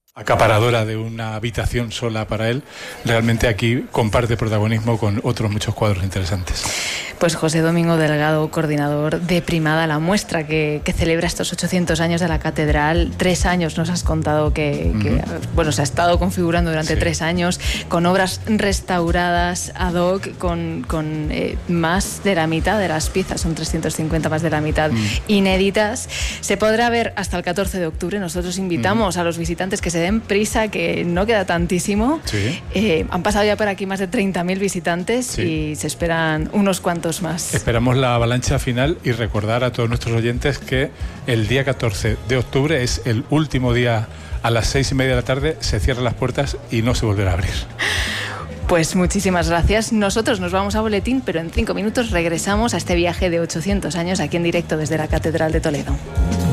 acaparadora de una habitación sola para él, realmente aquí comparte protagonismo con otros muchos cuadros interesantes. Pues José Domingo Delgado, coordinador de Primada, la muestra que celebra estos 800 años de la catedral. 3 años nos has contado que se ha estado configurando durante 3 años, con obras restauradas ad hoc, con más de la mitad de las piezas, son 350, más de la mitad, inéditas. Se podrá ver hasta el 14 de octubre. Nosotros invitamos a los visitantes que se den prisa, que no queda tantísimo. Han pasado ya por aquí más de 30.000 visitantes y se esperan unos cuantos más. Esperamos la avalancha final y recordar a todos nuestros oyentes que el día 14 de octubre es el último día. A las 6:30 de la tarde se cierran las puertas y no se volverá a abrir. Pues muchísimas gracias. Nosotros nos vamos a boletín, pero en 5 minutos regresamos a este viaje de 800 años aquí en directo desde la Catedral de Toledo.